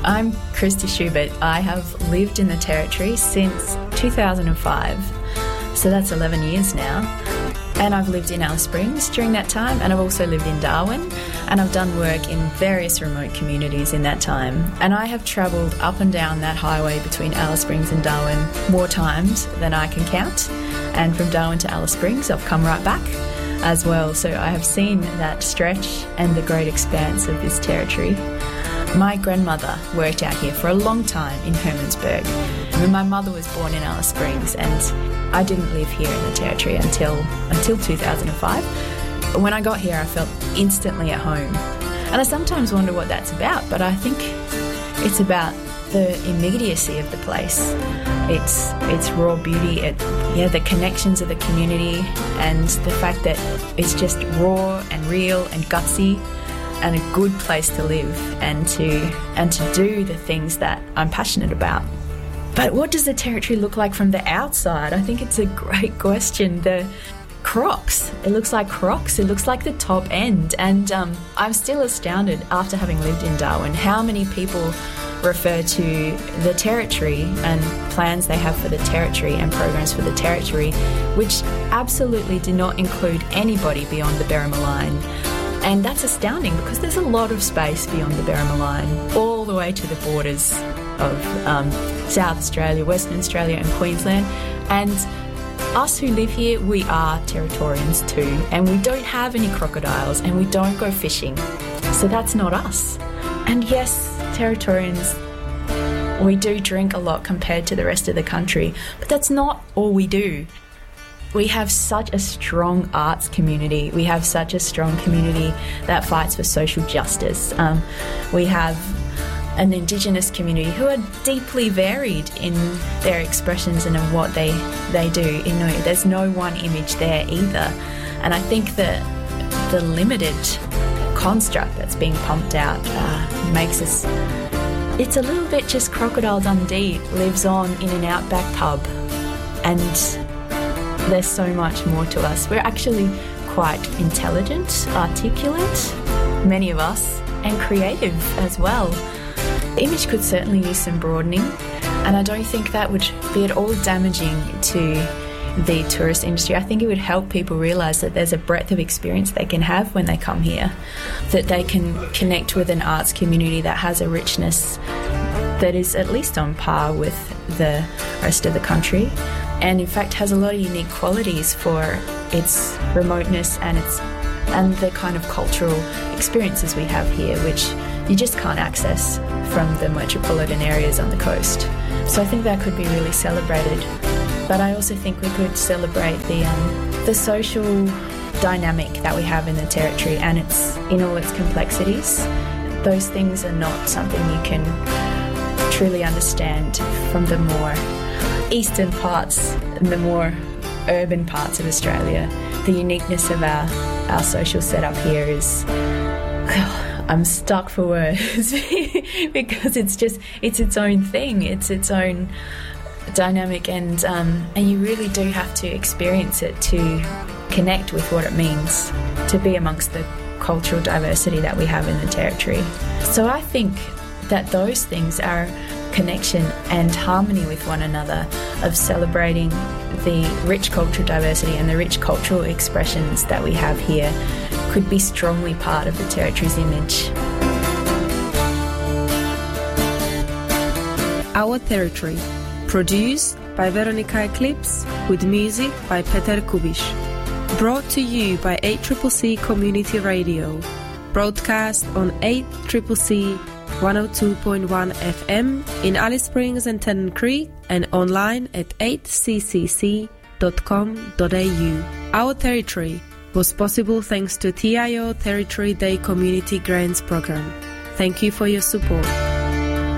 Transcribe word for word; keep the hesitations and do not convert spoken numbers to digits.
I'm Christy Schubert. I have lived in the Territory since two thousand five, so that's eleven years now. And I've lived in Alice Springs during that time, and I've also lived in Darwin, and I've done work in various remote communities in that time. And I have travelled up and down that highway between Alice Springs and Darwin more times than I can count. And from Darwin to Alice Springs, I've come right back as well. So I have seen that stretch and the great expanse of this territory. My grandmother worked out here for a long time in Hermannsburg. And my mother was born in Alice Springs, and I didn't live here in the Territory until until two thousand five. When I got here, I felt instantly at home. And I sometimes wonder what that's about, but I think it's about the immediacy of the place. It's it's raw beauty, it, yeah, the connections of the community, and the fact that it's just raw and real and gutsy, and a good place to live and to and to do the things that I'm passionate about. But what does the Territory look like from the outside? I think it's a great question. The Crocs. It looks like Crocs. It looks like the top end. And um, I'm still astounded, after having lived in Darwin, how many people refer to the Territory and plans they have for the Territory and programs for the Territory, which absolutely do not include anybody beyond the Berrima Line. And that's astounding, because there's a lot of space beyond the Berrima Line, all the way to the borders of um, South Australia, Western Australia and Queensland. And us who live here, we are Territorians too, and we don't have any crocodiles and we don't go fishing. So that's not us. And yes, Territorians, we do drink a lot compared to the rest of the country, but that's not all we do. We have such a strong arts community. We have such a strong community that fights for social justice. Um, we have an Indigenous community who are deeply varied in their expressions and in what they, they do. You know, there's no one image there either. And I think that the limited construct that's being pumped out uh, makes us... It's a little bit just Crocodile Dundee lives on in an outback pub, and there's so much more to us. We're actually quite intelligent, articulate, many of us, and creative as well. The image could certainly use some broadening, and I don't think that would be at all damaging to the tourist industry. I think it would help people realise that there's a breadth of experience they can have when they come here, that they can connect with an arts community that has a richness that is at least on par with the rest of the country, and in fact has a lot of unique qualities for its remoteness and its and the kind of cultural experiences we have here, which you just can't access from the metropolitan areas on the coast. So I think that could be really celebrated. But I also think we could celebrate the um, the social dynamic that we have in the Territory, and it's in all its complexities. Those things are not something you can truly understand from the more eastern parts and the more urban parts of Australia. The uniqueness of our, our social setup here is... I'm stuck for words because it's just, it's its own thing. It's its own dynamic, and um, and you really do have to experience it to connect with what it means to be amongst the cultural diversity that we have in the Territory. So I think that those things are connection and harmony with one another, of celebrating the rich cultural diversity and the rich cultural expressions that we have here, could be strongly part of the Territory's image. Our Territory, produced by Veronica Eclipse, with music by Peter Kubish. Brought to you by eight C C C Community Radio, broadcast on eight C C C one oh two point one F M in Alice Springs and Tennant Creek, and online at eight c c c dot com dot a u. Our Territory was possible thanks to T I O Territory Day Community Grants Program. Thank you for your support.